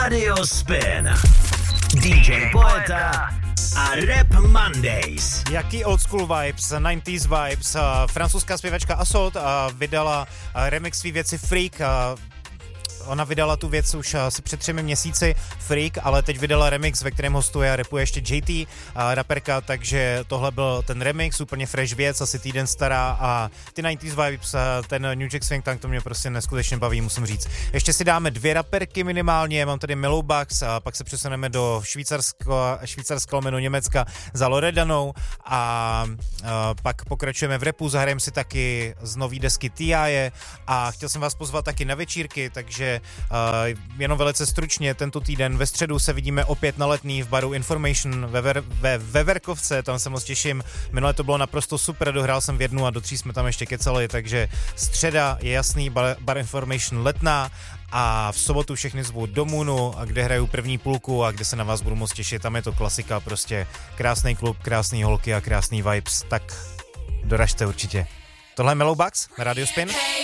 Radio Spin. DJ Poeta a Rap Mondays. Jaký old school vibes, 90s vibes. Francouzská zpěvačka Assault vydala remix svý věci Freak. Ona vydala tu věc už asi před 3 měsíci, Freak, ale teď vydala remix, ve kterém hostuje a rapuje ještě JT, raperka, takže tohle byl ten remix, úplně fresh věc, asi týden stará a ty 90s vibes, ten New Jack Swing Tank, to mě prostě neskutečně baví, musím říct. Ještě si dáme 2 raperky minimálně, mám tady Mellow Bugs a pak se přesuneme do Švýcarska lomeno Německa za Loredanou a pak pokračujeme v rapu, zahrajeme si taky z nový desky T.I. a chtěl jsem vás pozvat taky na večírky, takže jenom velice stručně, tento týden ve středu se vidíme opět na Letný v baru Information ve Veverkovce, tam se moc těším. Minule to bylo naprosto super, dohrál jsem v 1 a do 3 jsme tam ještě kecali, takže středa je jasný, bar Information Letná a v sobotu všechny zvu do Moonu, kde hraju první půlku a kde se na vás budu moc těšit, tam je to klasika, prostě krásný klub, krásný holky a krásný vibes, tak doražte určitě. Tohle je Mellow Bugs na Radio Spin.